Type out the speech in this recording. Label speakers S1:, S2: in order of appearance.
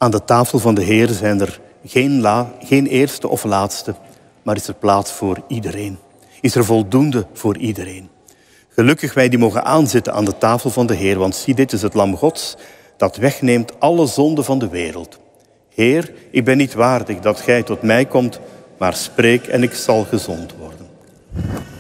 S1: Aan de tafel van de Heer zijn er geen eerste of laatste, maar is er plaats voor iedereen. Is er voldoende voor iedereen. Gelukkig wij die mogen aanzitten aan de tafel van de Heer, want zie, dit is het lam Gods dat wegneemt alle zonden van de wereld. Heer, ik ben niet waardig dat gij tot mij komt, maar spreek en ik zal gezond worden.